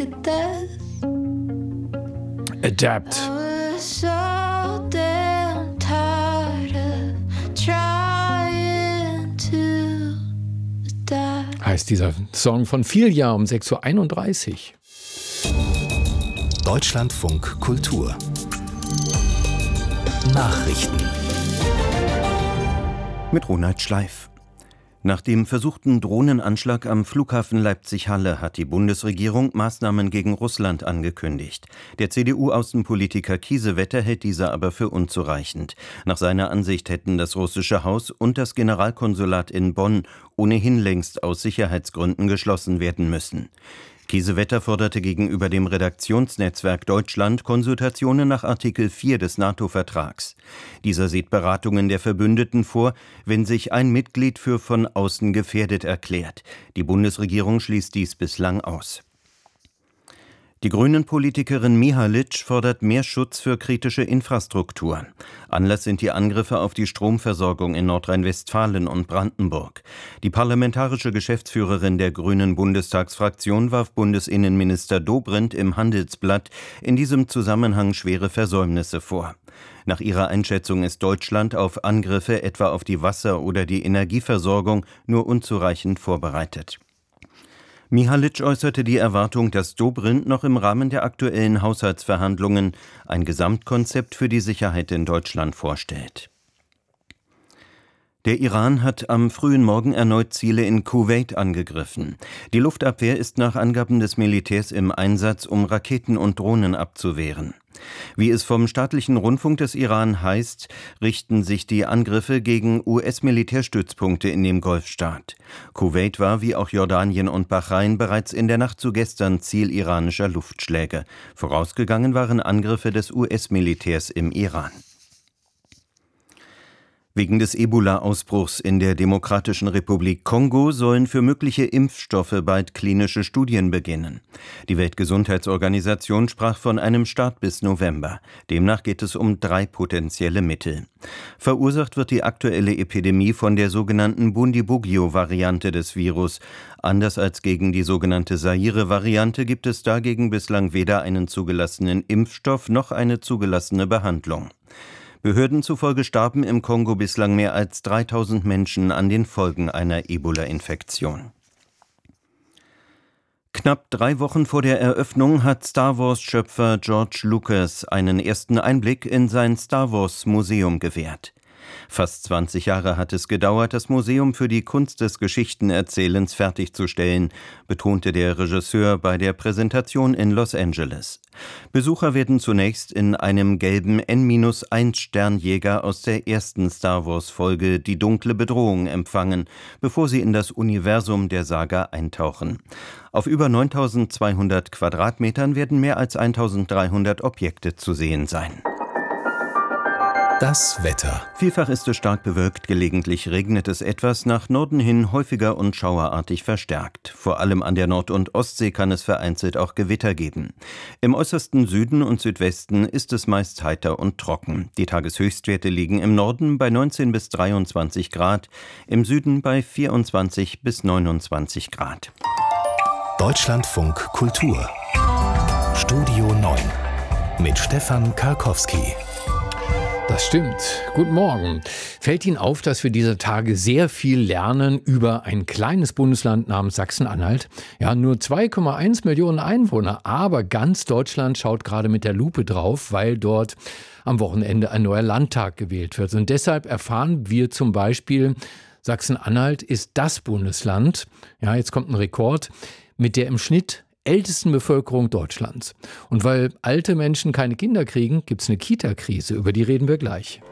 to death. Adapt. I was so damn tired of trying to adapt. Heißt dieser Song von Filia um 6.31 Uhr. Deutschlandfunk Kultur Nachrichten mit Ronald Schleif. Nach dem versuchten Drohnenanschlag am Flughafen Leipzig-Halle hat die Bundesregierung Maßnahmen gegen Russland angekündigt. Der CDU-Außenpolitiker Kiesewetter hält diese aber für unzureichend. Nach seiner Ansicht hätten das russische Haus und das Generalkonsulat in Bonn ohnehin längst aus Sicherheitsgründen geschlossen werden müssen. Kiesewetter forderte gegenüber dem Redaktionsnetzwerk Deutschland Konsultationen nach Artikel 4 des NATO-Vertrags. Dieser sieht Beratungen der Verbündeten vor, wenn sich ein Mitglied für von außen gefährdet erklärt. Die Bundesregierung schließt dies bislang aus. Die Grünen-Politikerin Mihalic fordert mehr Schutz für kritische Infrastruktur. Anlass sind die Angriffe auf die Stromversorgung in Nordrhein-Westfalen und Brandenburg. Die parlamentarische Geschäftsführerin der Grünen Bundestagsfraktion warf Bundesinnenminister Dobrindt im Handelsblatt in diesem Zusammenhang schwere Versäumnisse vor. Nach ihrer Einschätzung ist Deutschland auf Angriffe etwa auf die Wasser- oder die Energieversorgung nur unzureichend vorbereitet. Mihalic äußerte die Erwartung, dass Dobrindt noch im Rahmen der aktuellen Haushaltsverhandlungen ein Gesamtkonzept für die Sicherheit in Deutschland vorstellt. Der Iran hat am frühen Morgen erneut Ziele in Kuwait angegriffen. Die Luftabwehr ist nach Angaben des Militärs im Einsatz, um Raketen und Drohnen abzuwehren. Wie es vom staatlichen Rundfunk des Iran heißt, richten sich die Angriffe gegen US-Militärstützpunkte in dem Golfstaat. Kuwait war, wie auch Jordanien und Bahrain, bereits in der Nacht zu gestern Ziel iranischer Luftschläge. Vorausgegangen waren Angriffe des US-Militärs im Iran. Wegen des Ebola-Ausbruchs in der Demokratischen Republik Kongo sollen für mögliche Impfstoffe bald klinische Studien beginnen. Die Weltgesundheitsorganisation sprach von einem Start bis November. Demnach geht es um 3 potenzielle Mittel. Verursacht wird die aktuelle Epidemie von der sogenannten Bundibugyo-Variante des Virus. Anders als gegen die sogenannte Zaire-Variante gibt es dagegen bislang weder einen zugelassenen Impfstoff noch eine zugelassene Behandlung. Behörden zufolge starben im Kongo bislang mehr als 3000 Menschen an den Folgen einer Ebola-Infektion. Knapp 3 Wochen vor der Eröffnung hat Star-Wars-Schöpfer George Lucas einen ersten Einblick in sein Star-Wars-Museum gewährt. Fast 20 Jahre hat es gedauert, das Museum für die Kunst des Geschichtenerzählens fertigzustellen, betonte der Regisseur bei der Präsentation in Los Angeles. Besucher werden zunächst in einem gelben N-1-Sternjäger aus der ersten Star-Wars-Folge Die dunkle Bedrohung empfangen, bevor sie in das Universum der Saga eintauchen. Auf über 9200 Quadratmetern werden mehr als 1300 Objekte zu sehen sein. Das Wetter. Vielfach ist es stark bewölkt, gelegentlich regnet es etwas, nach Norden hin häufiger und schauerartig verstärkt. Vor allem an der Nord- und Ostsee kann es vereinzelt auch Gewitter geben. Im äußersten Süden und Südwesten ist es meist heiter und trocken. Die Tageshöchstwerte liegen im Norden bei 19 bis 23 Grad, im Süden bei 24 bis 29 Grad. Deutschlandfunk Kultur Studio 9 mit Stefan Karkowski. Das stimmt. Guten Morgen. Fällt Ihnen auf, dass wir dieser Tage sehr viel lernen über ein kleines Bundesland namens Sachsen-Anhalt? Ja, nur 2,1 Millionen Einwohner, aber ganz Deutschland schaut gerade mit der Lupe drauf, weil dort am Wochenende ein neuer Landtag gewählt wird. Und deshalb erfahren wir zum Beispiel, Sachsen-Anhalt ist das Bundesland, ja, jetzt kommt ein Rekord, mit der im Schnitt ältesten Bevölkerung Deutschlands. Und weil alte Menschen keine Kinder kriegen, gibt es eine Kita-Krise, über die reden wir gleich.